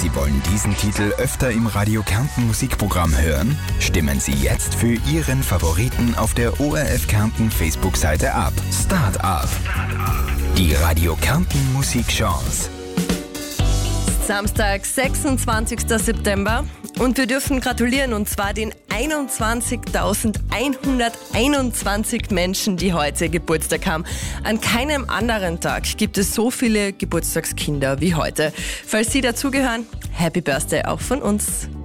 Sie wollen diesen Titel öfter im Radio Kärnten Musikprogramm hören? Stimmen Sie jetzt für Ihren Favoriten auf der ORF Kärnten Facebook-Seite ab. Start up. Die Radio Kärnten Musikchance. Samstag, 26. September und wir dürfen gratulieren, und zwar den 21.121 Menschen, die heute Geburtstag haben. An keinem anderen Tag gibt es so viele Geburtstagskinder wie heute. Falls Sie dazugehören, Happy Birthday auch von uns.